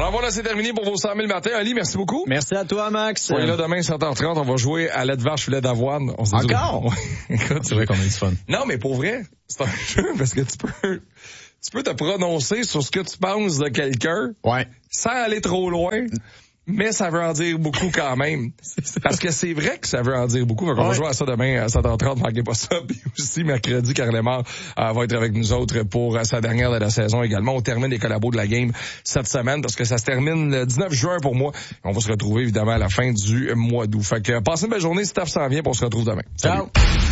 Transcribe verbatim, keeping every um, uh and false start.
Alors voilà, c'est terminé pour vos cent mille matins. Ali, merci beaucoup. Merci à toi, Max. Soyez là demain, sept heures trente. On va jouer à lait de vache, lait d'avoine. On se dit Encore? Écoute, c'est vrai qu'on a du fun. Non, mais pour vrai, c'est un jeu parce que tu peux, tu peux te prononcer sur ce que tu penses de quelqu'un. Ouais. Sans aller trop loin. Mais ça veut en dire beaucoup quand même. Parce que c'est vrai que ça veut en dire beaucoup. Donc on ouais. va jouer à ça demain à sept heures trente, manquez pas ça. Puis aussi, mercredi, Karl Lemar euh, va être avec nous autres pour euh, sa dernière de la saison également. On termine les collabos de la game cette semaine parce que ça se termine le dix-neuf juin pour moi. On va se retrouver évidemment à la fin du mois d'août. Fait que passez une belle journée. Steph s'en vient, puis on se retrouve demain. Ciao. Salut.